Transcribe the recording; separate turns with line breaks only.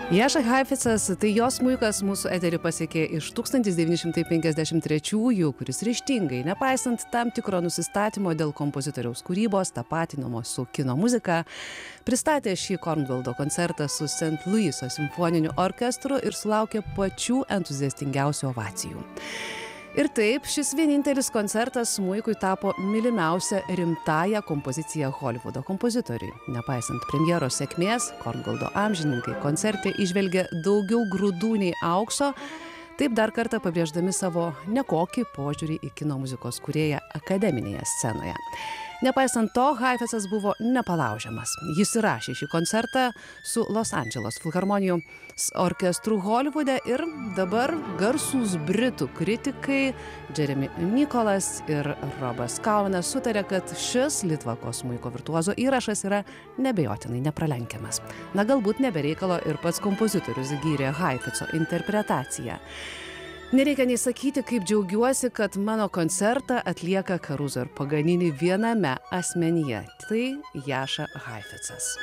Jaša Haifecas, tai jos smuikas mūsų eterį pasiekė iš 1953-ųjų, kuris ryžtingai, nepaisant tam tikro nusistatymo dėl kompozitoriaus kūrybos, tapatinamo su kino muzika, pristatė šį Korngoldo koncertą su St. Louiso simfoniniu orkestru ir sulaukė pačių entuziastingiausių ovacijų. Ir taip, šis vienintelis koncertas smuikui tapo mylimiausia rimtąja kompozicija Hollywoodo kompozitoriui. Nepaisant premjeros sėkmės, Korngoldo amžininkai koncerte įžvelgė daugiau grūdų nei aukso, taip dar kartą pabrėždami savo nekokį požiūrį į kino muzikos kūrėją akademinėje scenoje. Nepaisant to, Haifecas buvo nepalaužiamas. Jis įrašė šį koncertą su Los Andželos filharmonijos orkestru Holivude ir dabar garsūs britų kritikai Jeremy Nicholas ir Robas Kaunas sutarė, kad šis litvako smuiko virtuozo įrašas yra neabejotinai nepralenkiamas. Na, galbūt nebereikalo ir pats kompozitorius gyrė Haifeco interpretaciją. Nereikia nei sakyti, kaip džiaugiuosi, kad mano koncertą atlieka Caruso ir Paganini viename asmenyje. Tai Jaša Haifecas.